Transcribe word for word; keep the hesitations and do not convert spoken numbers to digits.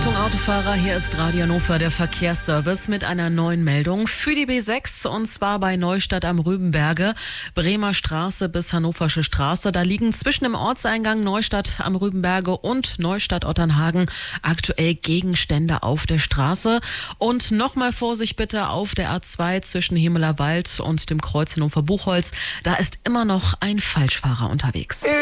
Achtung Autofahrer, hier ist Radio Hannover, der Verkehrsservice mit einer neuen Meldung für die B sechs, und zwar bei Neustadt am Rübenberge, Bremer Straße bis Hannoversche Straße. Da liegen zwischen dem Ortseingang Neustadt am Rübenberge und Neustadt-Otternhagen aktuell Gegenstände auf der Straße. Und nochmal Vorsicht bitte auf der A zwei zwischen Hemeler Wald und dem Kreuz Hannover-Buchholz. Da ist immer noch ein Falschfahrer unterwegs.